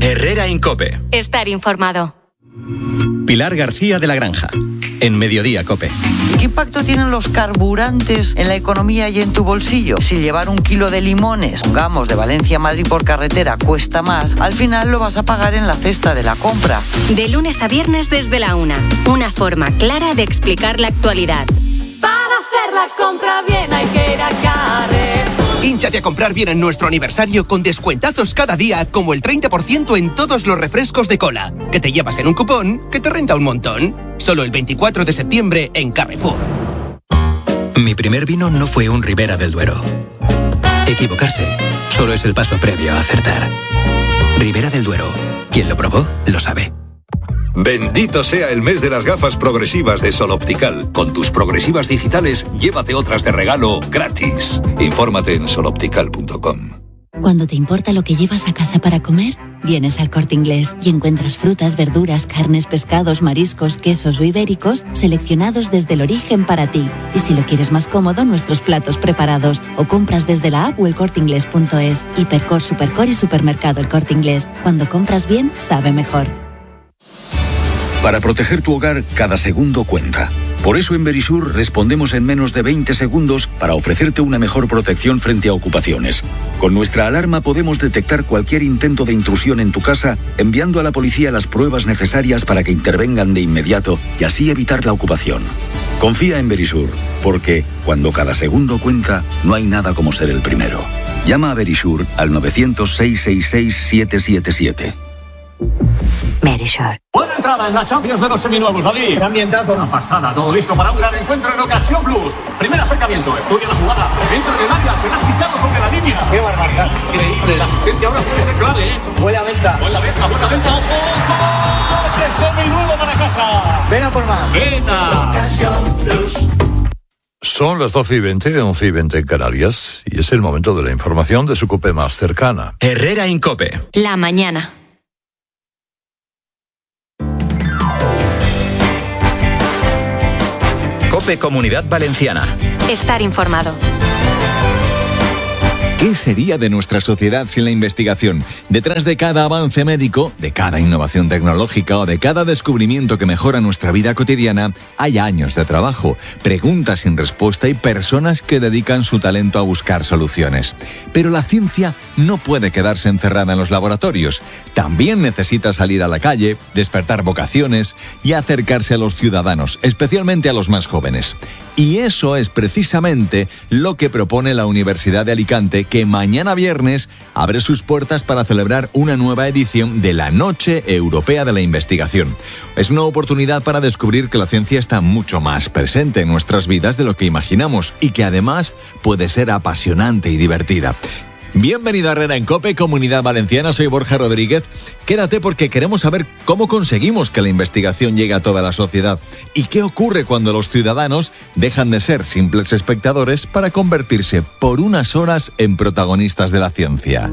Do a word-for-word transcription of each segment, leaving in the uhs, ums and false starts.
Herrera en COPE. Estar informado. Pilar García de la Granja, en Mediodía COPE. ¿Qué impacto tienen los carburantes en la economía y en tu bolsillo? Si llevar un kilo de limones, pongamos, de Valencia a Madrid por carretera cuesta más, al final lo vas a pagar en la cesta de la compra. De lunes a viernes desde la una. Una forma clara de explicar la actualidad. Para hacer la compra bien hay que ir a Carrer. Hínchate a comprar bien en nuestro aniversario con descuentazos cada día, como el treinta por ciento en todos los refrescos de cola, que te llevas en un cupón que te renta un montón. Solo el veinticuatro de septiembre en Carrefour. Mi primer vino no fue un Ribera del Duero. Equivocarse solo es el paso previo a acertar. Ribera del Duero. Quien lo probó, lo sabe. Bendito sea el mes de las gafas progresivas de Sol Optical. Con tus progresivas digitales, llévate otras de regalo gratis. Infórmate en sol optical punto com. Cuando te importa lo que llevas a casa para comer, vienes al Corte Inglés y encuentras frutas, verduras, carnes, pescados, mariscos, quesos o ibéricos seleccionados desde el origen para ti. Y si lo quieres más cómodo, nuestros platos preparados o compras desde la app o el corte inglés punto es. Hipercor, Supercor y Supermercado El Corte Inglés. Cuando compras bien, sabe mejor. Para proteger tu hogar, cada segundo cuenta. Por eso en Verisur respondemos en menos de veinte segundos para ofrecerte una mejor protección frente a ocupaciones. Con nuestra alarma podemos detectar cualquier intento de intrusión en tu casa, enviando a la policía las pruebas necesarias para que intervengan de inmediato y así evitar la ocupación. Confía en Verisur, porque cuando cada segundo cuenta, no hay nada como ser el primero. Llama a Verisur al nueve cero cero, seis seis seis, siete siete siete. Verisur. Buena entrada en la Champions de los seminuevos, David. Qué ambientazo. Una pasada, todo listo para un gran encuentro en Ocasión Plus. Primer acercamiento, estudia la jugada. Entra en el área, será quitado sobre la línea. Qué barbaridad. Increíble, la asistencia ahora puede ser clave, ¿eh? Buena venta. Buena venta, buena venta, ojo. Coche seminuevo para casa. Ven a por más. Venta. Ocasión Plus. Son las doce y veinte, once y veinte en Canarias, y es el momento de la información de su COPE más cercana. Herrera en COPE. La mañana. COPE Comunidad Valenciana. Estar informado. ¿Qué sería de nuestra sociedad sin la investigación? Detrás de cada avance médico, de cada innovación tecnológica o de cada descubrimiento que mejora nuestra vida cotidiana, hay años de trabajo, preguntas sin respuesta y personas que dedican su talento a buscar soluciones. Pero la ciencia no puede quedarse encerrada en los laboratorios. También necesita salir a la calle, despertar vocaciones y acercarse a los ciudadanos, especialmente a los más jóvenes. Y eso es precisamente lo que propone la Universidad de Alicante, que mañana viernes abre sus puertas para celebrar una nueva edición de la Noche Europea de la Investigación. Es una oportunidad para descubrir que la ciencia está mucho más presente en nuestras vidas de lo que imaginamos y que además puede ser apasionante y divertida. Bienvenido a Herrera en COPE, Comunidad Valenciana, soy Borja Rodríguez. Quédate porque queremos saber cómo conseguimos que la investigación llegue a toda la sociedad y qué ocurre cuando los ciudadanos dejan de ser simples espectadores para convertirse por unas horas en protagonistas de la ciencia.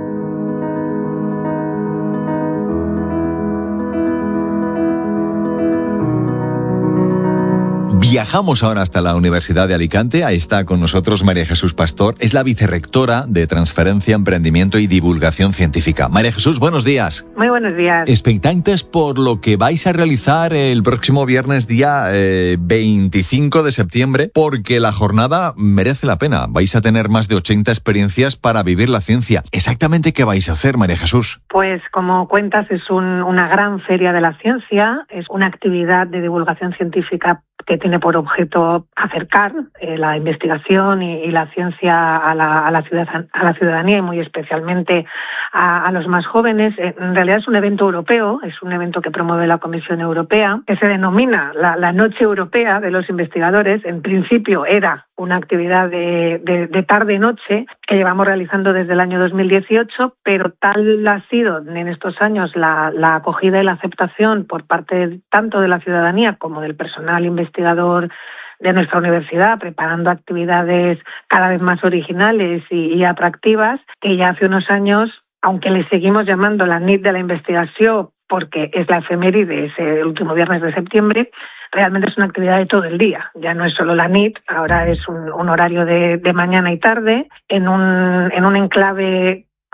Viajamos ahora hasta la Universidad de Alicante. Ahí está con nosotros María Jesús Pastor. Es la vicerrectora de Transferencia, Emprendimiento y Divulgación Científica. María Jesús, buenos días. Muy buenos días. Expectantes por lo que vais a realizar el próximo viernes, día eh, veinticinco de septiembre, porque la jornada merece la pena. Vais a tener más de ochenta experiencias para vivir la ciencia. ¿Exactamente qué vais a hacer, María Jesús? Pues como cuentas, es un, una gran feria de la ciencia. Es una actividad de divulgación científica que tiene por objeto acercar eh, la investigación y, y la ciencia a la, a, la ciudadan- a la ciudadanía y muy especialmente a, a los más jóvenes. En realidad es un evento europeo, es un evento que promueve la Comisión Europea, que se denomina la, la Noche Europea de los Investigadores. En principio era una actividad de, de, de tarde-noche que llevamos realizando desde el año dos mil dieciocho, pero tal ha sido en estos años la, la acogida y la aceptación por parte tanto de la ciudadanía como del personal investigador de nuestra universidad, preparando actividades cada vez más originales y, y atractivas, que ya hace unos años, aunque le seguimos llamando la Nit de la Investigación, porque es la efeméride, es el último viernes de septiembre, realmente es una actividad de todo el día. Ya no es solo la Nit, ahora es un, un horario de, de mañana y tarde, en un, en un enclave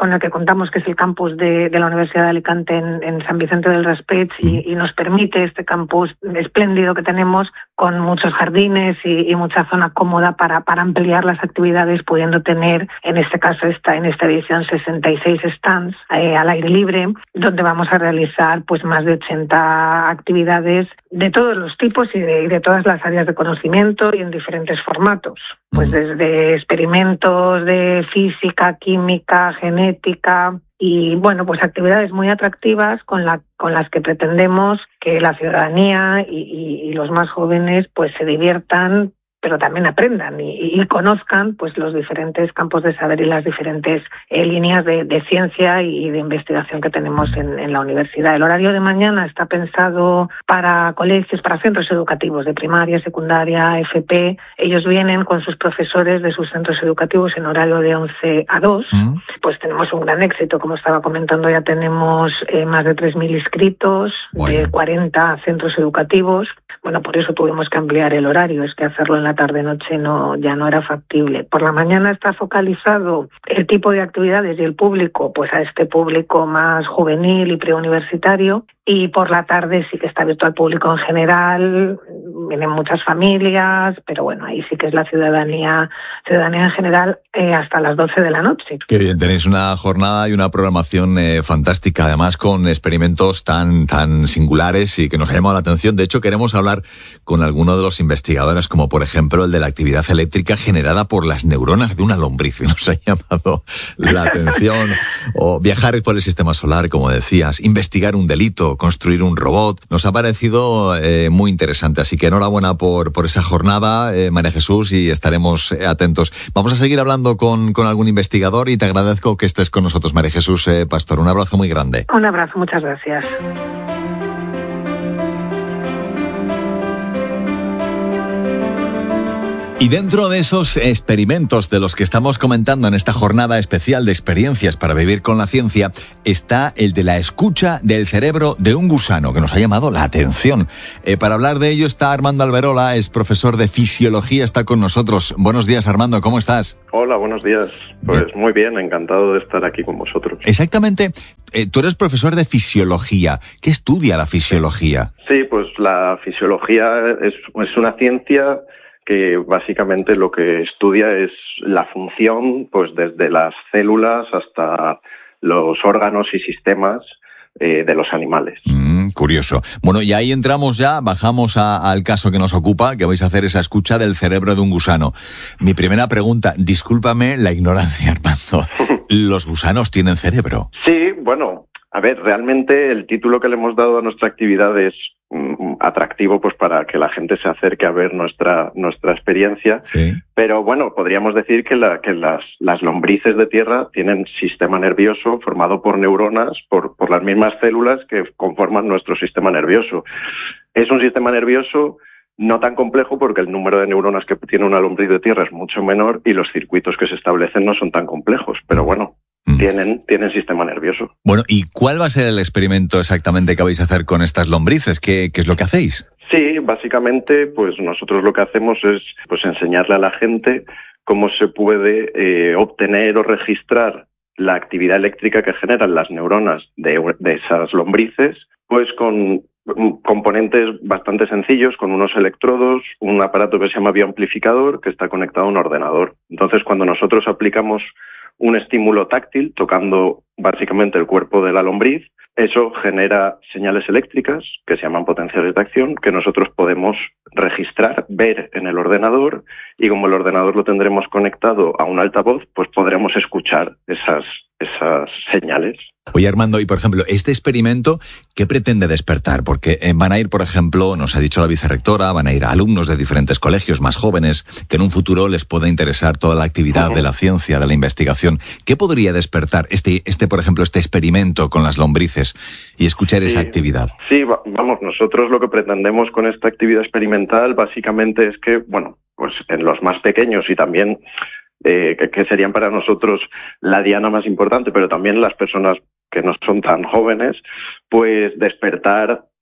con el que contamos, que es el campus de, de la Universidad de Alicante en, en San Vicente del Raspeig, y, y nos permite este campus espléndido que tenemos, con muchos jardines y, y mucha zona cómoda para, para ampliar las actividades, pudiendo tener, en este caso, esta, en esta edición, sesenta y seis stands eh, al aire libre, donde vamos a realizar pues más de ochenta actividades de todos los tipos y de, y de todas las áreas de conocimiento, y en diferentes formatos. Pues desde experimentos de física, química, genética, y bueno, pues actividades muy atractivas con la con las que pretendemos que la ciudadanía y, y, y los más jóvenes pues se diviertan, pero también aprendan y, y conozcan pues los diferentes campos de saber y las diferentes eh, líneas de, de ciencia y de investigación que tenemos en, en la universidad. El horario de mañana está pensado para colegios, para centros educativos de primaria, secundaria, F P. Ellos vienen con sus profesores de sus centros educativos en horario de once a dos. Mm. Pues tenemos un gran éxito, como estaba comentando, ya tenemos eh, más de tres mil inscritos, bueno, de cuarenta centros educativos. Bueno, por eso tuvimos que ampliar el horario, es que hacerlo en la tarde-noche no, ya no era factible. Por la mañana está focalizado el tipo de actividades y el público, pues a este público más juvenil y preuniversitario, y por la tarde sí que está abierto al público en general, vienen muchas familias, pero bueno, ahí sí que es la ciudadanía, ciudadanía en general eh, hasta las doce de la noche. Qué bien, tenéis una jornada y una programación eh, fantástica, además con experimentos tan, tan singulares y que nos ha llamado la atención. De hecho, queremos hablar con alguno de los investigadores, como por ejemplo el de la actividad eléctrica generada por las neuronas de una lombriz, que nos ha llamado la atención, o viajar por el sistema solar, como decías, investigar un delito, construir un robot. Nos ha parecido eh, muy interesante, así que enhorabuena por, por esa jornada, eh, María Jesús, y estaremos eh, atentos. Vamos a seguir hablando con, con algún investigador y te agradezco que estés con nosotros, María Jesús eh, Pastor. Un abrazo muy grande. Un abrazo, muchas gracias. Y dentro de esos experimentos de los que estamos comentando en esta jornada especial de experiencias para vivir con la ciencia, está el de la escucha del cerebro de un gusano, que nos ha llamado la atención. Eh, para hablar de ello está Armando Alberola, es profesor de fisiología, está con nosotros. Buenos días, Armando, ¿cómo estás? Hola, buenos días. Pues bien. Muy bien, encantado de estar aquí con vosotros. Exactamente, eh, tú eres profesor de fisiología. ¿Qué estudia la fisiología? Sí, pues la fisiología es, es una ciencia que básicamente lo que estudia es la función, pues desde las células hasta los órganos y sistemas eh, de los animales. Mm, curioso. Bueno, y ahí entramos ya, bajamos a, al caso que nos ocupa, que vais a hacer esa escucha del cerebro de un gusano. Mi primera pregunta, discúlpame la ignorancia, Armando. ¿Los gusanos tienen cerebro? Sí, bueno, a ver, realmente el título que le hemos dado a nuestra actividad es mm, atractivo pues para que la gente se acerque a ver nuestra nuestra experiencia. Sí. Pero bueno, podríamos decir que, la, que las, las lombrices de tierra tienen sistema nervioso formado por neuronas, por, por las mismas células que conforman nuestro sistema nervioso. Es un sistema nervioso no tan complejo porque el número de neuronas que tiene una lombriz de tierra es mucho menor y los circuitos que se establecen no son tan complejos, pero bueno, mm. tienen, tienen sistema nervioso. Bueno, ¿y cuál va a ser el experimento exactamente que vais a hacer con estas lombrices? ¿Qué, qué es lo que hacéis? Sí, básicamente, pues nosotros lo que hacemos es pues enseñarle a la gente cómo se puede eh, obtener o registrar la actividad eléctrica que generan las neuronas de, de esas lombrices, pues con componentes bastante sencillos, con unos electrodos, un aparato que se llama bioamplificador que está conectado a un ordenador. Entonces, cuando nosotros aplicamos un estímulo táctil, tocando básicamente el cuerpo de la lombriz, eso genera señales eléctricas que se llaman potenciales de acción, que nosotros podemos registrar, ver en el ordenador, y como el ordenador lo tendremos conectado a un altavoz, pues podremos escuchar esas, esas señales. Oye, Armando, y por ejemplo, este experimento, ¿qué pretende despertar? Porque eh, van a ir, por ejemplo, nos ha dicho la vicerrectora, van a ir alumnos de diferentes colegios más jóvenes, que en un futuro les pueda interesar toda la actividad uh-huh. de la ciencia, de la investigación. ¿Qué podría despertar este, este, por ejemplo, este experimento con las lombrices y escuchar sí, esa actividad? Sí, vamos, nosotros lo que pretendemos con esta actividad experimental básicamente es que, bueno, pues en los más pequeños y también eh, que, que serían para nosotros la diana más importante, pero también las personas que no son tan jóvenes, pues despertar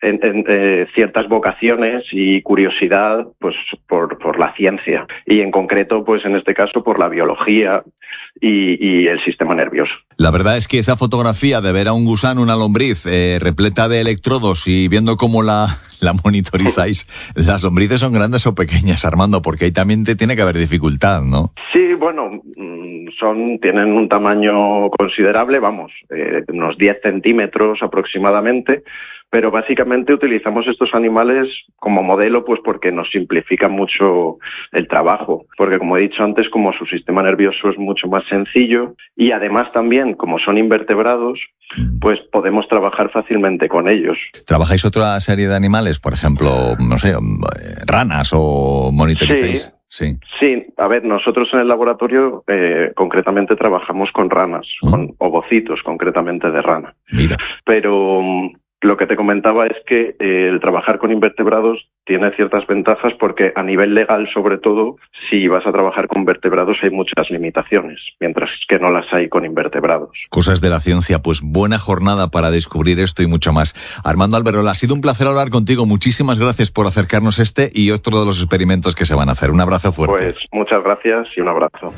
en, en, eh, ciertas vocaciones y curiosidad pues por, por la ciencia y en concreto pues en este caso por la biología y, y el sistema nervioso. La verdad es que esa fotografía de ver a un gusano, una lombriz eh, repleta de electrodos y viendo cómo la, la monitorizáis, ¿las lombrices son grandes o pequeñas, Armando? Porque ahí también te tiene que haber dificultad, ¿no? Sí, bueno, son tienen un tamaño considerable, vamos, eh, unos diez centímetros aproximadamente, pero básicamente utilizamos estos animales como modelo pues porque nos simplifica mucho el trabajo, porque como he dicho antes, como su sistema nervioso es mucho más sencillo y además también como son invertebrados, pues podemos trabajar fácilmente con ellos. ¿Trabajáis otra serie de animales? Por ejemplo, no sé, ranas o monitorizáis. Sí. Sí. Sí, a ver, nosotros en el laboratorio eh, concretamente trabajamos con ranas, ¿Mm? con ovocitos concretamente de rana. Mira. Pero lo que te comentaba es que eh, el trabajar con invertebrados tiene ciertas ventajas porque a nivel legal, sobre todo, si vas a trabajar con vertebrados hay muchas limitaciones, mientras que no las hay con invertebrados. Cosas de la ciencia, pues buena jornada para descubrir esto y mucho más. Armando Alberola, ha sido un placer hablar contigo. Muchísimas gracias por acercarnos este y otro de los experimentos que se van a hacer. Un abrazo fuerte. Pues muchas gracias y un abrazo.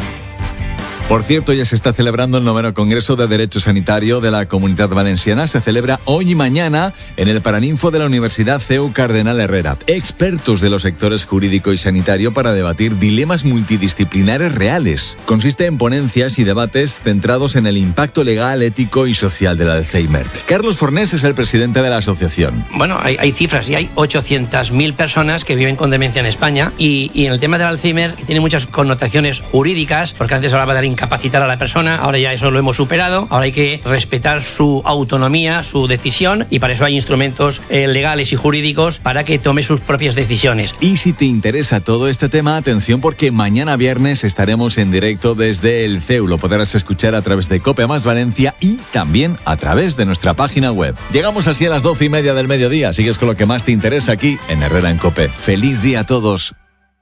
Por cierto, ya se está celebrando el noveno Congreso de Derecho Sanitario de la Comunidad Valenciana. Se celebra hoy y mañana en el Paraninfo de la Universidad C E U Cardenal Herrera. Expertos de los sectores jurídico y sanitario para debatir dilemas multidisciplinares reales. Consiste en ponencias y debates centrados en el impacto legal, ético y social del Alzheimer. Carlos Fornés es el presidente de la asociación. Bueno, hay, hay cifras y hay ochocientas mil personas que viven con demencia en España y, y en el tema del Alzheimer tiene muchas connotaciones jurídicas, porque antes hablaba de incapacitar a la persona, ahora ya eso lo hemos superado, ahora hay que respetar su autonomía, su decisión y para eso hay instrumentos eh, legales y jurídicos para que tome sus propias decisiones. Y si te interesa todo este tema, atención porque mañana viernes estaremos en directo desde el C E U, lo podrás escuchar a través de COPE Más Valencia y también a través de nuestra página web. Llegamos así a las doce y media del mediodía, sigues con lo que más te interesa aquí en Herrera en COPE. ¡Feliz día a todos!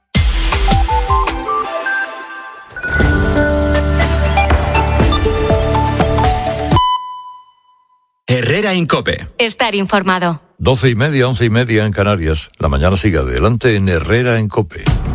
Herrera en COPE. Estar informado. Doce y media, once y media en Canarias. La mañana sigue adelante en Herrera en COPE.